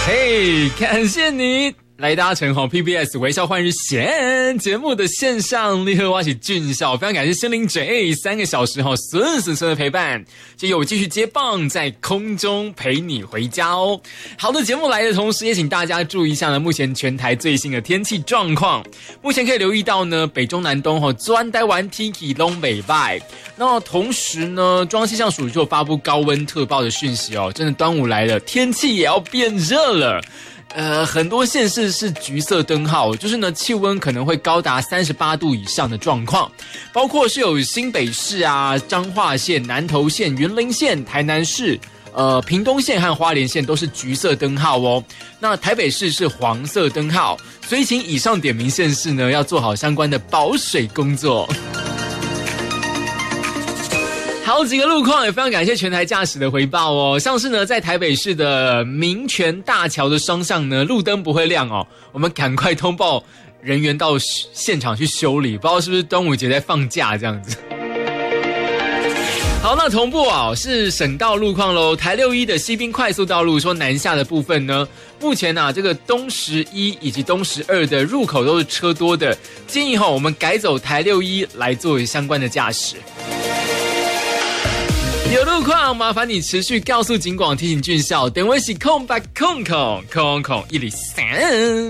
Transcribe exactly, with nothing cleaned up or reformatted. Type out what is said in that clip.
嘿，感谢你来搭乘好 P B S 微笑换日线节目的线上立刻挖起俊笑，非常感谢森林 J 三个小时哈孙子孙的陪伴，就由我继续接棒在空中陪你回家哦。好的，节目来的同时，也请大家注意一下呢，目前全台最新的天气状况。目前可以留意到呢，北中南东哈专台湾天气东北拜。那同时呢，中央气象署就发布高温特报的讯息哦，真的端午来了，天气也要变热了。呃，很多县市是橘色灯号，就是呢气温可能会高达三十八度以上的状况，包括是有新北市啊、彰化县、南投县、云林县、台南市、呃屏东县和花莲县都是橘色灯号哦。那台北市是黄色灯号，所以请以上点名县市呢要做好相关的保水工作。好几个路况也非常感谢全台驾驶的回报哦，像是呢在台北市的民权大桥的双向呢路灯不会亮哦，我们赶快通报人员到现场去修理，不知道是不是端午节在放假这样子。好，那同步啊是省道路况咯，台六一的西滨快速道路说南下的部分呢，目前啊这个东十一以及东十二的入口都是车多的，建议哈我们改走台六一来做相关的驾驶。有路况，麻烦你持续告诉警广提醒俊孝，等我是空白空空空空一里三。